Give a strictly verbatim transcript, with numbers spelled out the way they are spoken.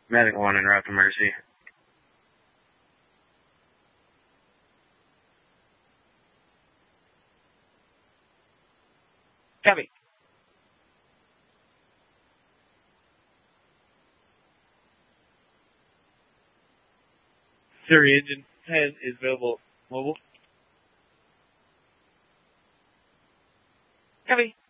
Medic one en route to Mercy. Copy. Surrey engine ten is available mobile. Copy.